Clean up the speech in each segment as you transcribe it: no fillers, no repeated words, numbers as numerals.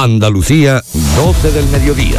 Andalucía, 12 del mediodía.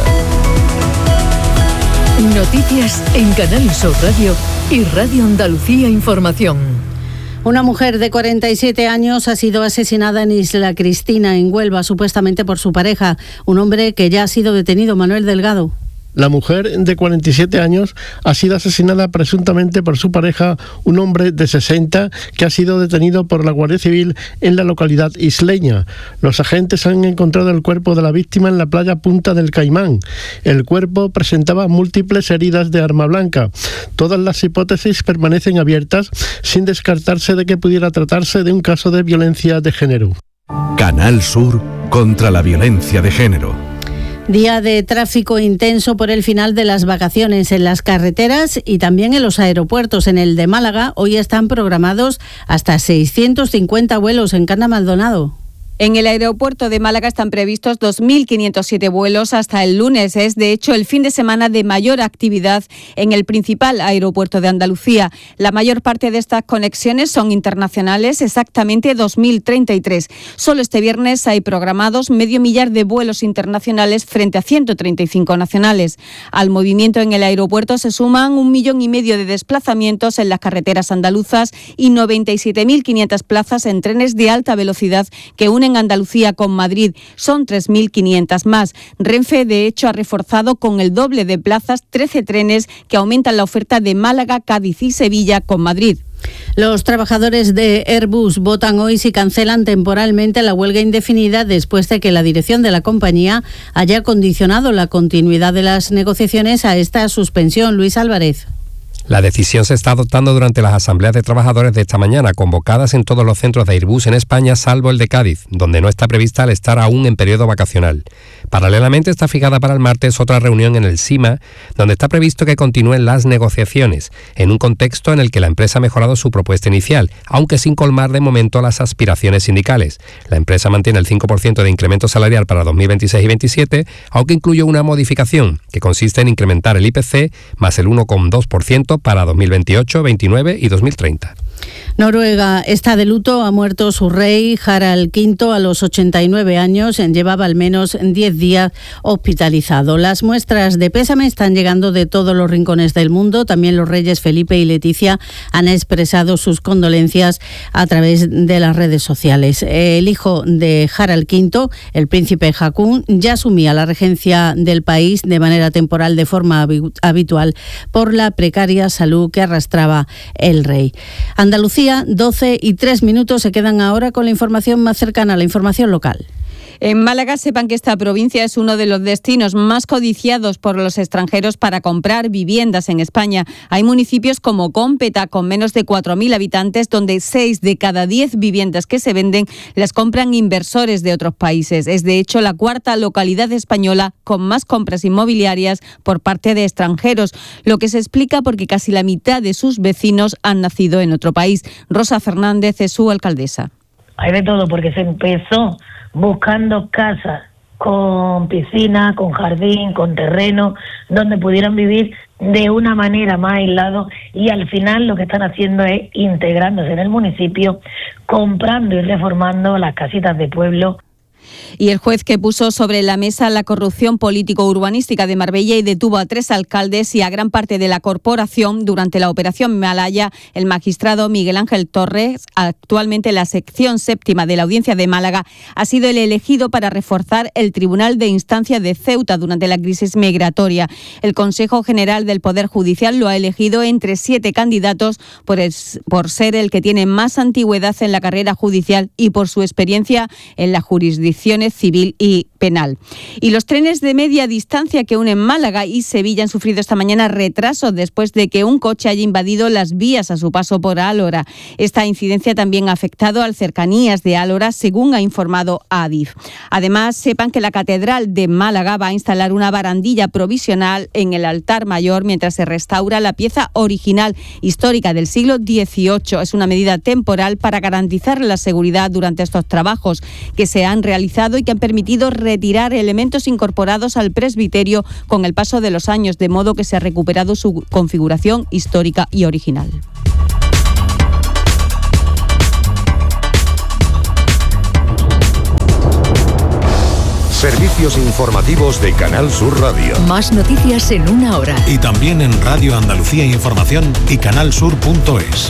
Noticias en Canal Sur Radio y Radio Andalucía Información. Una mujer de 47 años ha sido asesinada en Isla Cristina, en Huelva, supuestamente por su pareja, un hombre que ya ha sido detenido. Manuel Delgado. La mujer de 47 años ha sido asesinada presuntamente por su pareja, un hombre de 60, que ha sido detenido por la Guardia Civil en la localidad isleña. Los agentes han encontrado el cuerpo de la víctima en la playa Punta del Caimán. El cuerpo presentaba múltiples heridas de arma blanca. Todas las hipótesis permanecen abiertas, sin descartarse de que pudiera tratarse de un caso de violencia de género. Canal Sur contra la violencia de género. Día de tráfico intenso por el final de las vacaciones en las carreteras y también en los aeropuertos. En el de Málaga hoy están programados hasta 650 vuelos en Cana Maldonado. En el aeropuerto de Málaga están previstos 2.507 vuelos hasta el lunes. Es, de hecho, el fin de semana de mayor actividad en el principal aeropuerto de Andalucía. La mayor parte de estas conexiones son internacionales, exactamente 2.033. Solo este viernes hay programados 500.000 de vuelos internacionales frente a 135 nacionales. Al movimiento en el aeropuerto se suman 1,5 millones de desplazamientos en las carreteras andaluzas y 97.500 plazas en trenes de alta velocidad que unen Andalucía con Madrid. Son 3.500 más. Renfe, de hecho, ha reforzado con el doble de plazas 13 trenes que aumentan la oferta de Málaga, Cádiz y Sevilla con Madrid. Los trabajadores de Airbus votan hoy si cancelan temporalmente la huelga indefinida después de que la dirección de la compañía haya condicionado la continuidad de las negociaciones a esta suspensión. Luis Álvarez. La decisión se está adoptando durante las asambleas de trabajadores de esta mañana, convocadas en todos los centros de Airbus en España, salvo el de Cádiz, donde no está prevista al estar aún en periodo vacacional. Paralelamente está fijada para el martes otra reunión en el SIMA, donde está previsto que continúen las negociaciones, en un contexto en el que la empresa ha mejorado su propuesta inicial, aunque sin colmar de momento las aspiraciones sindicales. La empresa mantiene el 5% de incremento salarial para 2026 y 2027, aunque incluye una modificación, que consiste en incrementar el IPC más el 1,2% para 2028, 2029 y 2030. Noruega está de luto. Ha muerto su rey Harald V a los 89 años. Llevaba al menos 10 días hospitalizado. Las muestras de pésame están llegando de todos los rincones del mundo. También los reyes Felipe y Leticia han expresado sus condolencias a través de las redes sociales. El hijo de Harald V, el príncipe Haakon, ya asumía la regencia del país de manera temporal de forma habitual por la precaria salud que arrastraba el rey. Andalucía, 12:03. Se quedan ahora con la información más cercana, la información local. En Málaga sepan que esta provincia es uno de los destinos más codiciados por los extranjeros para comprar viviendas en España. Hay municipios como Cómpeta, con menos de 4.000 habitantes, donde 6 de cada 10 viviendas que se venden las compran inversores de otros países. Es de hecho la cuarta localidad española con más compras inmobiliarias por parte de extranjeros, lo que se explica porque casi la mitad de sus vecinos han nacido en otro país. Rosa Fernández es su alcaldesa. Hay de todo, porque se empezó buscando casas con piscina, con jardín, con terreno, donde pudieran vivir de una manera más aislado, y al final lo que están haciendo es integrándose en el municipio, comprando y reformando las casitas de pueblo. Y el juez que puso sobre la mesa la corrupción político-urbanística de Marbella y detuvo a 3 alcaldes y a gran parte de la corporación durante la operación Malaya, el magistrado Miguel Ángel Torres, actualmente en la sección séptima de la Audiencia de Málaga, ha sido el elegido para reforzar el Tribunal de Instancia de Ceuta durante la crisis migratoria. El Consejo General del Poder Judicial lo ha elegido entre 7 candidatos por ser el que tiene más antigüedad en la carrera judicial y por su experiencia en la jurisdicción civil y penal. Y los trenes de media distancia que unen Málaga y Sevilla han sufrido esta mañana retrasos después de que un coche haya invadido las vías a su paso por Álora. Esta incidencia también ha afectado al Cercanías de Álora, según ha informado Adif. Además, sepan que la Catedral de Málaga va a instalar una barandilla provisional en el altar mayor mientras se restaura la pieza original histórica del siglo XVIII. Es una medida temporal para garantizar la seguridad durante estos trabajos que se han realizado y que han permitido retirar elementos incorporados al presbiterio con el paso de los años, de modo que se ha recuperado su configuración histórica y original. Servicios informativos de Canal Sur Radio. Más noticias en una hora. Y también en Radio Andalucía Información y canalsur.es.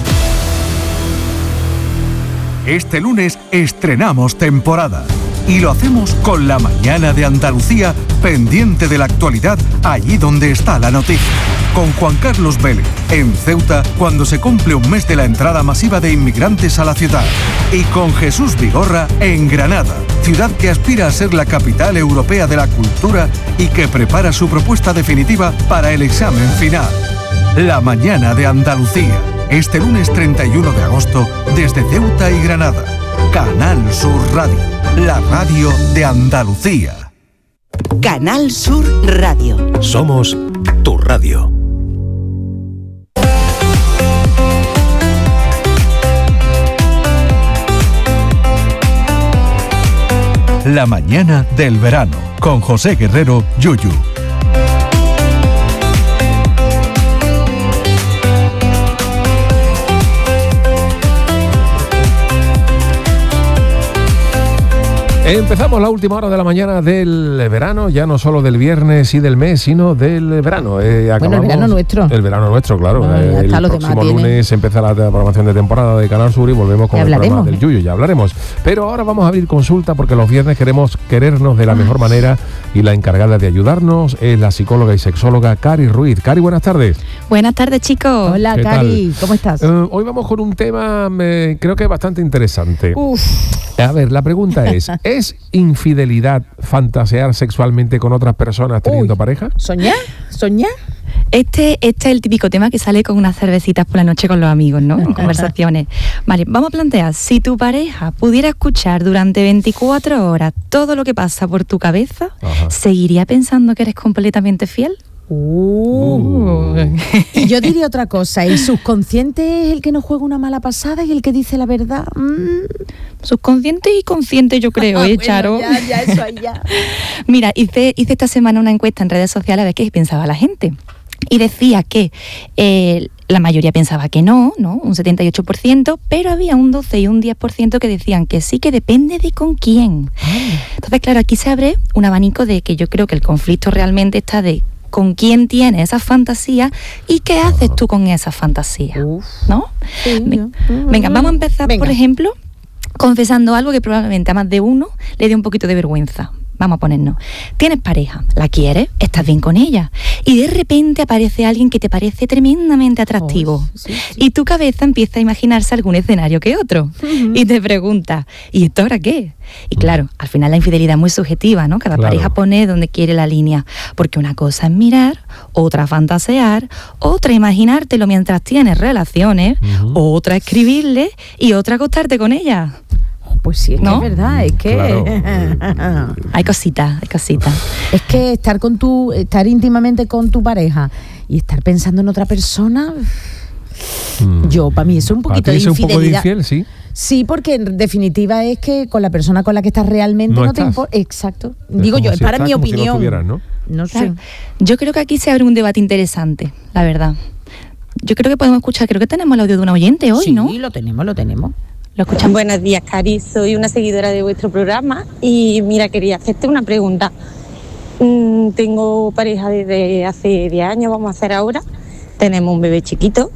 Este lunes estrenamos temporada. Y lo hacemos con La Mañana de Andalucía, pendiente de la actualidad, allí donde está la noticia. Con Juan Carlos Vélez, en Ceuta, cuando se cumple un mes de la entrada masiva de inmigrantes a la ciudad. Y con Jesús Vigorra, en Granada, ciudad que aspira a ser la capital europea de la cultura y que prepara su propuesta definitiva para el examen final. La Mañana de Andalucía, este lunes 31 de agosto, desde Ceuta y Granada. Canal Sur Radio, la radio de Andalucía. Canal Sur Radio. Somos tu radio. La mañana del verano, con José Guerrero, Yuyu. Empezamos la última hora de la mañana del verano, ya no solo del viernes y del mes, sino del verano. Bueno, el verano nuestro. El verano nuestro, claro. Bueno, el próximo lunes empieza la programación de temporada de Canal Sur y volvemos con el programa del Yuyu, ya hablaremos. Pero ahora vamos a abrir consulta porque los viernes queremos querernos de la mejor manera y la encargada de ayudarnos es la psicóloga y sexóloga Cari Ruiz. Cari, buenas tardes. Buenas tardes, chicos. Hola, Cari, ¿cómo estás? Hoy vamos con un tema, creo que bastante interesante. A ver, la pregunta ¿es infidelidad fantasear sexualmente con otras personas teniendo pareja? ¿Soñar? Este es el típico tema que sale con unas cervecitas por la noche con los amigos, ¿no? En conversaciones. Vale, vamos a plantear, si tu pareja pudiera escuchar durante 24 horas todo lo que pasa por tu cabeza, ¿seguiría pensando que eres completamente fiel? Y yo diría otra cosa, ¿el subconsciente es el que nos juega una mala pasada y el que dice la verdad? Subconsciente y consciente, yo creo, bueno, Charo. Ya, eso ahí ya. Mira, hice esta semana una encuesta en redes sociales a ver qué pensaba la gente. Y decía que la mayoría pensaba que no, un 78%, pero había un 12 y un 10% que decían que sí, que depende de con quién. Entonces, claro, aquí se abre un abanico de que yo creo que el conflicto realmente está de con quién tienes esas fantasías y qué haces tú con esas fantasías, ¿no? Sí, venga, vamos a empezar, por ejemplo, confesando algo que probablemente a más de uno le dé un poquito de vergüenza. Vamos a ponernos. Tienes pareja, la quieres, estás bien con ella y de repente aparece alguien que te parece tremendamente atractivo y tu cabeza empieza a imaginarse algún escenario que otro y te preguntas, ¿y esto ahora qué? Y claro, al final la infidelidad es muy subjetiva, ¿no? Cada pareja pone donde quiere la línea, porque una cosa es mirar, otra fantasear, otra imaginártelo mientras tienes relaciones, otra escribirle y otra acostarte con ella. Pues sí, es que es verdad, es que hay cositas. Es que estar íntimamente con tu pareja y estar pensando en otra persona, yo, para mí eso es un poquito de infidelidad. ¿Un poco de infiel, sí? Sí, porque en definitiva es que con la persona con la que estás realmente no te importa. Exacto. Digo yo, es para mi opinión. Si no sé. Claro. Yo creo que aquí se abre un debate interesante, la verdad. Yo creo que podemos escuchar, creo que tenemos el audio de un oyente hoy, ¿no? Sí, lo tenemos. Lo escuchamos. Buenos días, Cari. Soy una seguidora de vuestro programa y mira, quería hacerte una pregunta. Tengo pareja desde hace 10 años, vamos a hacer ahora. Tenemos un bebé chiquito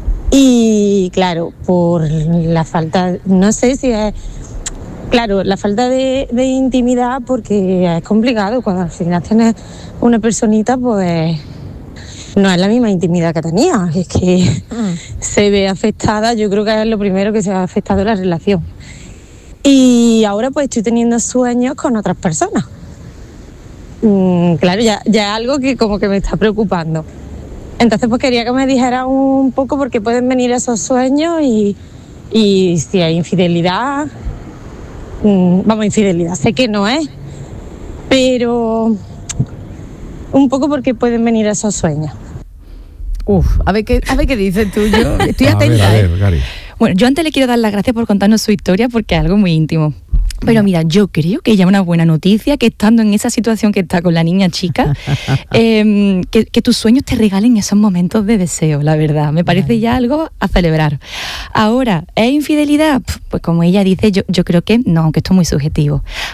y claro, por la falta, no sé si es... Claro, la falta de intimidad, porque es complicado. Cuando al final tienes una personita, pues... no es la misma intimidad que tenía, es que se ve afectada, yo creo que es lo primero que se ha afectado la relación. Y ahora pues estoy teniendo sueños con otras personas. Claro, ya es algo que como que me está preocupando. Entonces pues quería que me dijera un poco por qué pueden venir esos sueños y si hay infidelidad. Infidelidad, sé que no es, pero... un poco porque pueden venir esos sueños. A ver qué dices tú. Yo estoy atenta. A ver, Cari. Bueno, yo antes le quiero dar las gracias por contarnos su historia porque es algo muy íntimo. Pero mira, yo creo que ya es una buena noticia que estando en esa situación que está con la niña chica, que tus sueños te regalen esos momentos de deseo, la verdad. Me parece ya algo a celebrar. Ahora, ¿es infidelidad? Pues como ella dice, yo creo que no, aunque esto es muy subjetivo.